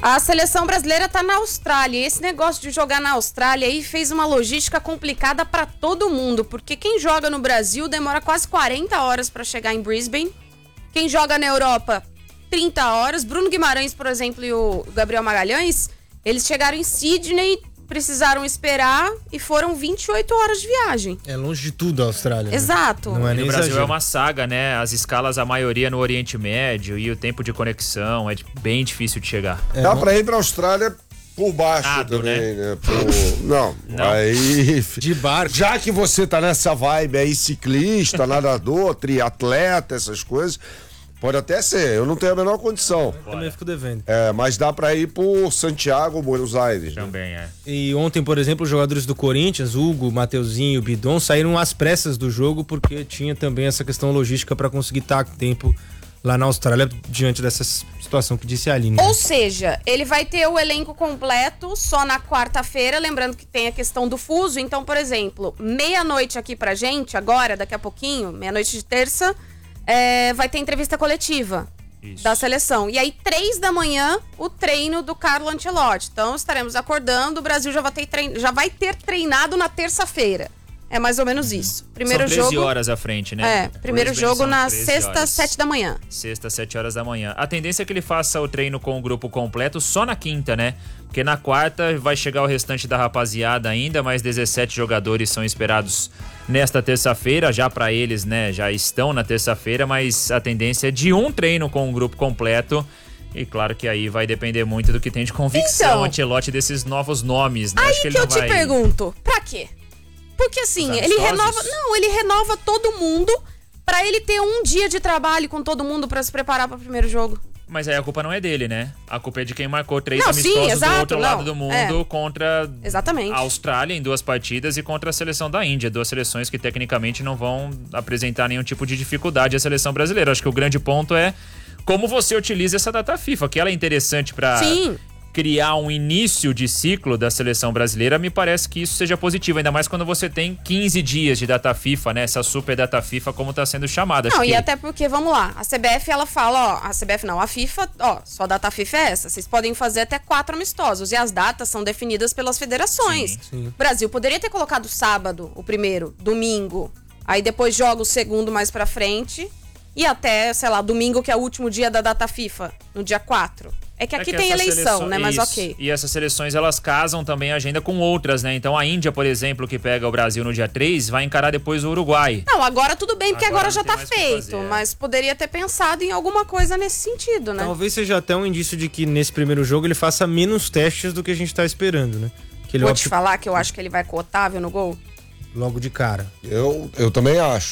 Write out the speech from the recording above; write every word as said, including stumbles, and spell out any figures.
A seleção brasileira tá na Austrália. E esse negócio de jogar na Austrália aí fez uma logística complicada pra todo mundo, porque quem joga no Brasil demora quase quarenta horas pra chegar em Brisbane. Quem joga na Europa, trinta horas. Bruno Guimarães, por exemplo, e o Gabriel Magalhães, eles chegaram em Sydney, precisaram esperar e foram vinte e oito horas de viagem. É longe de tudo a Austrália. Né? Exato. Não é nem no Brasil exagero. é uma saga, né? As escalas, a maioria no Oriente Médio e o tempo de conexão é bem difícil de chegar. É, Dá pra ir pra Austrália por baixo Nado, também, né? né? Por... Não, Não, aí... De barco. Já que você tá nessa vibe aí, ciclista, nadador, triatleta, essas coisas... Pode até ser, eu não tenho a menor condição. Eu também fico devendo. É, mas dá pra ir por Santiago, Buenos Aires. Também né? é. E ontem, por exemplo, os jogadores do Corinthians, Hugo, Mateuzinho, Bidon, saíram às pressas do jogo porque tinha também essa questão logística pra conseguir estar a tempo lá na Austrália diante dessa situação que disse a Aline. Né? Ou seja, ele vai ter o elenco completo só na quarta-feira, lembrando que tem a questão do fuso. Então, por exemplo, meia-noite aqui pra gente, agora, daqui a pouquinho, meia-noite de terça... É, vai ter entrevista coletiva Isso. da seleção. E aí, três da manhã, o treino do Carlo Ancelotti. Então, estaremos acordando, o Brasil já vai ter, trein... já vai ter treinado na terça-feira. É mais ou menos isso. Primeiro São treze jogo... horas à frente, né? É, primeiro Brisbane jogo são na treze sexta, horas. sete da manhã. Sexta, sete horas da manhã. A tendência é que ele faça o treino com o grupo completo só na quinta, né? Porque na quarta vai chegar o restante da rapaziada ainda, mais dezessete jogadores são esperados nesta terça-feira, já pra eles, né? Já estão na terça-feira, mas a tendência é de um treino com o grupo completo. E claro que aí vai depender muito do que tem de convicção, então, Ancelotti, desses novos nomes, né? Aí Acho que, que ele eu não te vai... pergunto, pra quê? Porque assim, Os ele renova... amistosos? Não, ele renova todo mundo pra ele ter um dia de trabalho com todo mundo pra se preparar pro primeiro jogo. Mas aí a culpa não é dele, né? A culpa é de quem marcou três não, amistosos sim, exato, do outro não, lado do mundo é. contra Exatamente. a Austrália em duas partidas e contra a seleção da Índia. Duas seleções que tecnicamente não vão apresentar nenhum tipo de dificuldade à seleção brasileira. Acho que o grande ponto é como você utiliza essa data FIFA, que ela é interessante para criar um início de ciclo da seleção brasileira. Me parece que isso seja positivo, ainda mais quando você tem quinze dias de data FIFA, né? Essa super data FIFA, como está sendo chamada. Não, Acho e que... até porque, vamos lá, a C B F, ela fala, ó, a C B F não, a FIFA, ó, só a data FIFA é essa, vocês podem fazer até quatro amistosos, e as datas são definidas pelas federações. Sim, sim. O Brasil poderia ter colocado sábado, o primeiro, domingo, aí depois joga o segundo mais pra frente, e até, sei lá, domingo, que é o último dia da data FIFA, no dia quatro. É que aqui é que tem eleição, seleção... né? Mas Isso. ok. E essas seleções, elas casam também a agenda com outras, né? Então a Índia, por exemplo, que pega o Brasil no dia três, vai encarar depois o Uruguai. Não, agora tudo bem, porque agora, Agora já não tem tá mais o que feito. fazer, é. Mas poderia ter pensado em alguma coisa nesse sentido, né? Talvez seja até um indício de que nesse primeiro jogo ele faça menos testes do que a gente tá esperando, né? Que ele Vou opte te falar que eu acho que ele vai com o Otávio no gol. logo de cara. Eu, eu também acho.